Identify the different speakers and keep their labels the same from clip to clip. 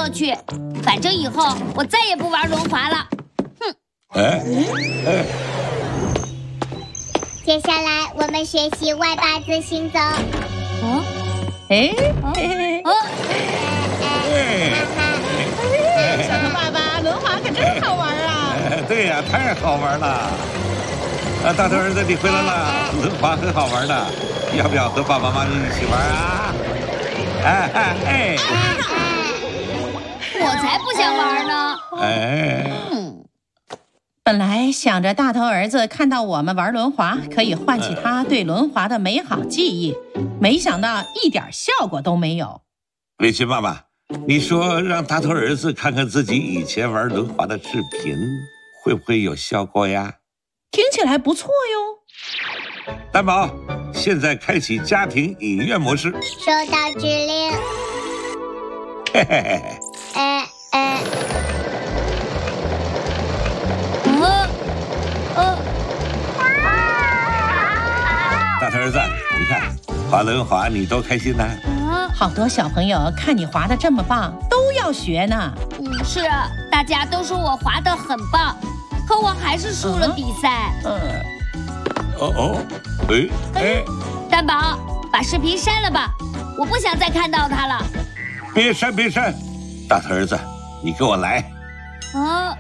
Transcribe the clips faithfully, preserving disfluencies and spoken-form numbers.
Speaker 1: 去。反正以后我再也不玩轮滑了。哼！
Speaker 2: 哎哎。
Speaker 3: 接下来我们学习外八字行走。
Speaker 1: 哦，
Speaker 4: 哎哎
Speaker 1: 哦，
Speaker 4: 哎！小头爸爸，轮滑可真好玩啊！
Speaker 2: 对呀，太好玩了！啊，大头儿子，你回来了，轮滑很好玩的，要不要和爸爸妈妈一起玩啊？哎哎哎！
Speaker 1: 我才不想玩呢！
Speaker 2: 哎，
Speaker 1: 嗯，
Speaker 4: 本来想着大头儿子看到我们玩轮滑，可以唤起他对轮滑的美好记忆，没想到一点效果都没有。
Speaker 2: 围裙妈妈，你说让大头儿子看看自己以前玩轮滑的视频，会不会有效果呀？
Speaker 4: 听起来不错哟。
Speaker 2: 蛋宝，现在开启家庭影院模式。
Speaker 3: 收到指令。
Speaker 2: 嘿嘿嘿。
Speaker 3: 呃呃。
Speaker 1: 呃呃。
Speaker 2: 大头儿子，你看滑轮滑你多开心呐！
Speaker 1: 啊，
Speaker 4: 好多小朋友看你滑得这么棒，都要学呢。
Speaker 1: 嗯，是啊，大家都说我滑得很棒，可我还是输了比赛。
Speaker 4: 嗯。
Speaker 2: 哦哦，哎哎，
Speaker 1: 蛋宝，把视频删了吧，我不想再看到它了。
Speaker 2: 别删别删，大头儿子，你跟我来。
Speaker 1: 啊。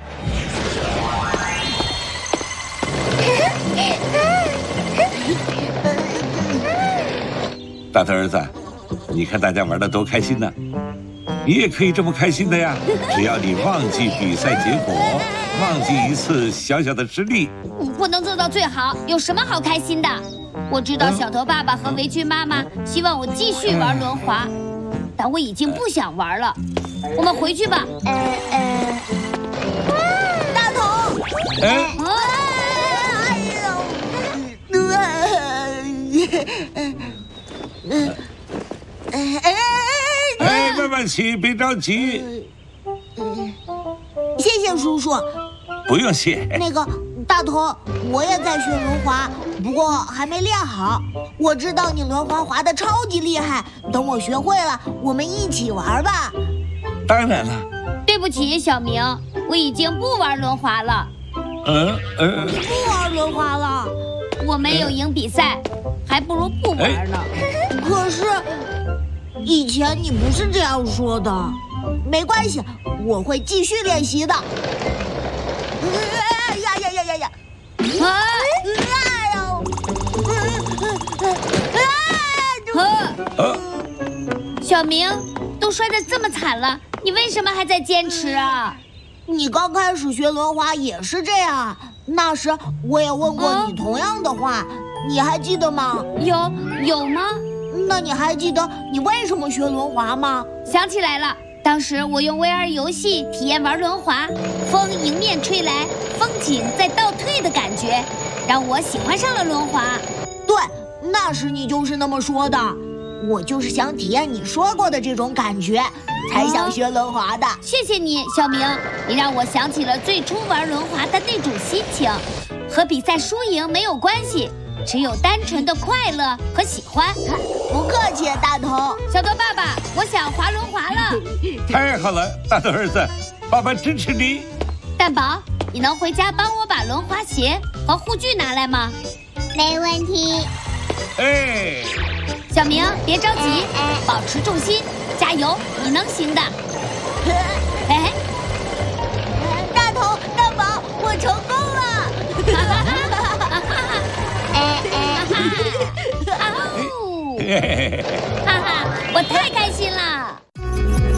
Speaker 2: 大头儿子，你看大家玩的多开心呢，你也可以这么开心的呀！只要你忘记比赛结果，忘记一次小小的失利，
Speaker 1: 不能做到最好，有什么好开心的？我知道小头爸爸和围裙妈妈希望我继续玩轮滑，但我已经不想玩了。我们回去吧。
Speaker 3: 呃呃。大头。
Speaker 2: 哎，
Speaker 1: 啊！
Speaker 3: 哎哎
Speaker 2: 哎，慢慢骑，别着急。
Speaker 5: 谢谢叔叔。
Speaker 2: 不用谢。
Speaker 5: 那个大头，我也在学轮滑，不过还没练好。我知道你轮滑滑得超级厉害，等我学会了，我们一起玩吧。
Speaker 2: 当然了。
Speaker 1: 对不起，小明，我已经不玩轮滑了。
Speaker 2: 嗯嗯。
Speaker 5: 不玩轮滑了。
Speaker 1: 我没有赢比赛，还不如不玩呢。
Speaker 5: 可是，以前你不是这样说的。没关系，我会继续练习的。哎呀呀呀呀呀！
Speaker 1: 啊！
Speaker 5: 哎呦！
Speaker 1: 啊！小明，都摔得这么惨了，你为什么还在坚持啊？
Speaker 5: 你刚开始学轮滑也是这样，那时我也问过你同样的话，你还记得吗？
Speaker 1: 有有吗？
Speaker 5: 那你还记得你为什么学轮滑吗？
Speaker 1: 想起来了，当时我用 V R 游戏体验玩轮滑，风迎面吹来，风景在倒退的感觉，让我喜欢上了轮滑。
Speaker 5: 对，那时你就是那么说的。我就是想体验你说过的这种感觉，才想学轮滑的。
Speaker 1: 谢谢你，小明，你让我想起了最初玩轮滑的那种心情，和比赛输赢没有关系，只有单纯的快乐和喜欢。
Speaker 5: 不客气，大头。
Speaker 1: 小头爸爸，我想滑轮滑了。
Speaker 2: 太好了，大头儿子，爸爸支持你。
Speaker 1: 蛋宝，你能回家帮我把轮滑鞋和护具拿来吗？
Speaker 3: 没问题。
Speaker 2: 哎。
Speaker 1: 小明，别着急，保持重心，加油，你能行的。哎，
Speaker 5: 大头，大宝，我成功了！
Speaker 1: 哎哎哈哈，哈哈，我太开心了。